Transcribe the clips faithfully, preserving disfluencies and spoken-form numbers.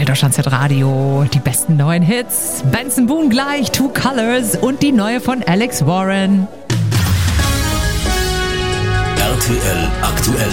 L Deutschland Radio, die besten neuen Hits, Benson Boone gleich, Two Colors und die neue von Alex Warren. R T L aktuell.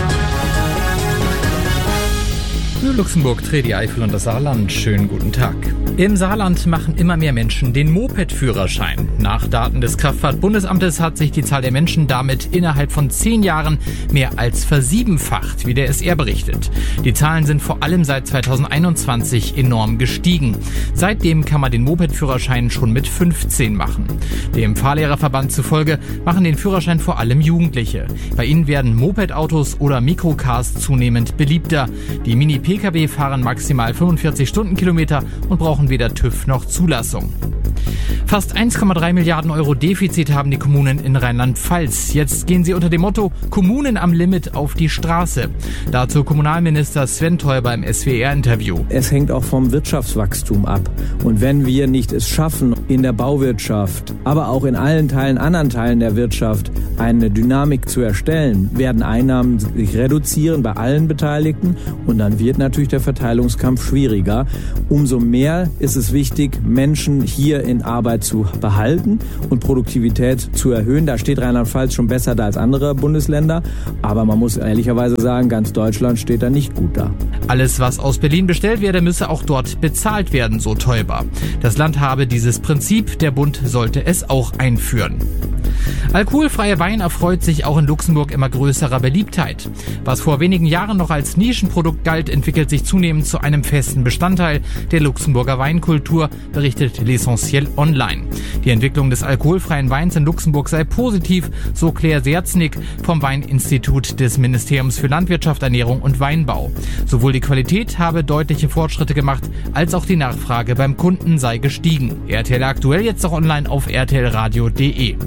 Luxemburg, Tredi, Eifel und das Saarland. Schönen guten Tag. Im Saarland machen immer mehr Menschen den Moped-Führerschein. Nach Daten des Kraftfahrtbundesamtes hat sich die Zahl der Menschen damit innerhalb von zehn Jahren mehr als versiebenfacht, wie der S R berichtet. Die Zahlen sind vor allem seit zweitausendeinundzwanzig enorm gestiegen. Seitdem kann man den Moped-Führerschein schon mit fünfzehn machen. Dem Fahrlehrerverband zufolge machen den Führerschein vor allem Jugendliche. Bei ihnen werden Moped-Autos oder Mikrocars zunehmend beliebter. Die Mini-P K W fahren maximal fünfundvierzig Stundenkilometer und brauchen weder TÜV noch Zulassung. Fast eins Komma drei Milliarden Euro Defizit haben die Kommunen in Rheinland-Pfalz. Jetzt gehen sie unter dem Motto Kommunen am Limit auf die Straße. Dazu Kommunalminister Sven Teuber im S W R-Interview. Es hängt auch vom Wirtschaftswachstum ab. Und wenn wir nicht es schaffen, in der Bauwirtschaft, aber auch in allen Teilen, anderen Teilen der Wirtschaft eine Dynamik zu erstellen, werden Einnahmen sich reduzieren bei allen Beteiligten und dann wird natürlich der Verteilungskampf schwieriger. Umso mehr ist es wichtig, Menschen hier in Arbeit zu behalten und Produktivität zu erhöhen. Da steht Rheinland-Pfalz schon besser da als andere Bundesländer. Aber man muss ehrlicherweise sagen, ganz Deutschland steht da nicht gut da. Alles, was aus Berlin bestellt werde, müsse auch dort bezahlt werden, so Teuber. Das Land habe dieses Prinzip, der Bund sollte es auch einführen. Alkoholfreier Wein erfreut sich auch in Luxemburg immer größerer Beliebtheit. Was vor wenigen Jahren noch als Nischenprodukt galt, entwickelt sich zunehmend zu einem festen Bestandteil der Luxemburger Weinkultur, berichtet L'Essentiel online. Die Entwicklung des alkoholfreien Weins in Luxemburg sei positiv, so Claire Serznik vom Weininstitut des Ministeriums für Landwirtschaft, Ernährung und Weinbau. Sowohl die Qualität habe deutliche Fortschritte gemacht, als auch die Nachfrage beim Kunden sei gestiegen. R T L aktuell jetzt auch online auf r t l radio punkt d e.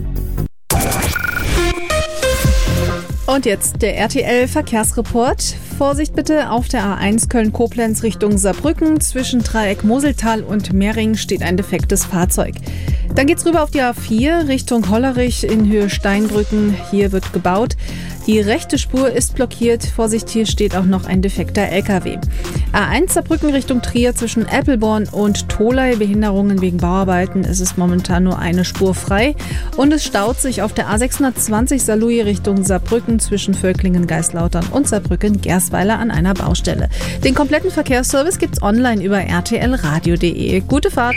Und jetzt der R T L-Verkehrsreport. Vorsicht bitte, auf der A eins Köln-Koblenz Richtung Saarbrücken. Zwischen Dreieck Moseltal und Mering steht ein defektes Fahrzeug. Dann geht's rüber auf die A vier Richtung Hollerich in Höhe Steinbrücken. Hier wird gebaut. Die rechte Spur ist blockiert. Vorsicht, hier steht auch noch ein defekter L K W. A eins Saarbrücken Richtung Trier zwischen Eppelborn und Tholey. Behinderungen wegen Bauarbeiten. Es ist momentan nur eine Spur frei. Und es staut sich auf der A sechshundertzwanzig Saarlouis Richtung Saarbrücken zwischen Völklingen, Geislautern und Saarbrücken-Gersweiler an einer Baustelle. Den kompletten Verkehrsservice gibt's online über r t l radio punkt d e. Gute Fahrt!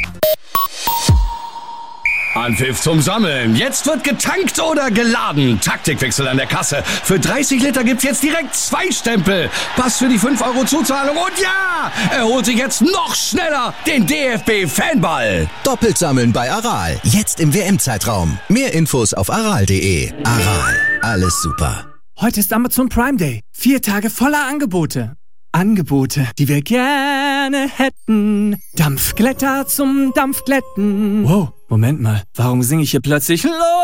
Anpfiff zum Sammeln. Jetzt wird getankt oder geladen. Taktikwechsel an der Kasse. Für dreißig Liter gibt's jetzt direkt zwei Stempel. Pass für die fünf Euro Zuzahlung. Und ja, er holt sich jetzt noch schneller den D F B-Fanball. Doppelt sammeln bei Aral. Jetzt im W M-Zeitraum. Mehr Infos auf aral punkt d e. Aral. Alles super. Heute ist Amazon Prime Day. Vier Tage voller Angebote. Angebote, die wir gerne hätten. Dampfglätter zum Dampfglätten. Wow, Moment mal. Warum singe ich hier plötzlich los?